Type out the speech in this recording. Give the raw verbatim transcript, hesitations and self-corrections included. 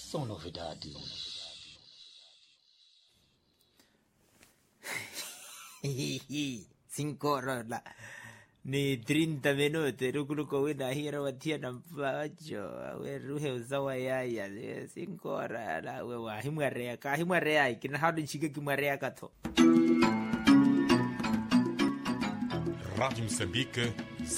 São novidades. Cinco horas la. Ni treinta minutos. Rukuluko wina hira watia na mpacho. We ruhe usawa yaya. Cinco horas la. We wa himwarea ka. Himwarea. Kina hadu nchike kimwarea kato. Rádio Moçambique,